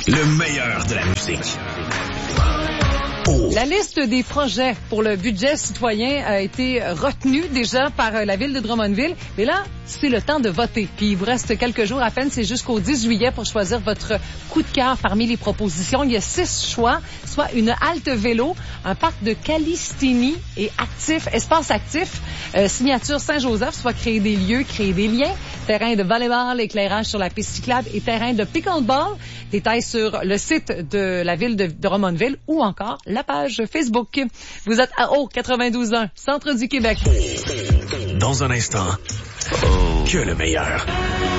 Le meilleur de la musique. Oh. La liste des projets pour le budget citoyen a été retenue déjà par la ville de Drummondville. Mais là, c'est le temps de voter. Puis il vous reste quelques jours à peine. C'est jusqu'au 10 juillet pour choisir votre coup de cœur parmi les propositions. Il y a 6 choix, soit une halte vélo, un parc de calisthénie et espace actif, signature Saint-Joseph, soit créer des lieux, créer des liens, terrain de volleyball, éclairage sur la piste cyclable et terrain de pickleball. Détails sur le site de la ville de Drummondville ou encore la page Facebook. Vous êtes à 92.1, centre du Québec. Dans un instant, que le meilleur.